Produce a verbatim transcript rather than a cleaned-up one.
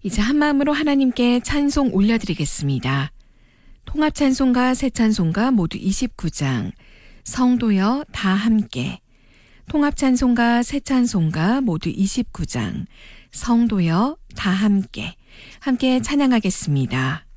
이제 한마음으로 하나님께 찬송 올려드리겠습니다. 통합찬송가 새찬송가 모두 이십구 장, 성도여 다 함께. 통합찬송가 새찬송가 모두 이십구 장, 성도여 다 함께. 함께 찬양하겠습니다.